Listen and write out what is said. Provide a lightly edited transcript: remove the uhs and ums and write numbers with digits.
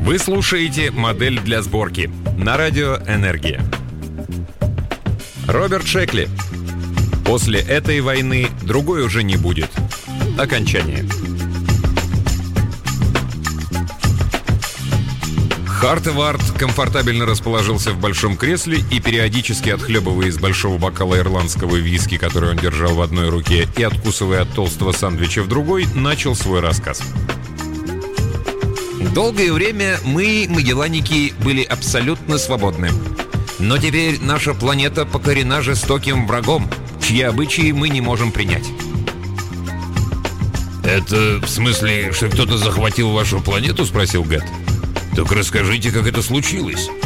Вы слушаете «Модель для сборки» на радио «Энергия». Роберт Шекли. После этой войны другой уже не будет. Окончание. Хартевард комфортабельно расположился в большом кресле и, периодически отхлебывая из большого бокала ирландского виски, который он держал в одной руке, и откусывая от толстого сандвича в другой, начал свой рассказ. Долгое время мы, магелланики, были абсолютно свободны. Но теперь наша планета покорена жестоким врагом, чьи обычаи мы не можем принять. «Это в смысле, что кто-то захватил вашу планету?» — спросил Гэт. «Так расскажите, как это случилось.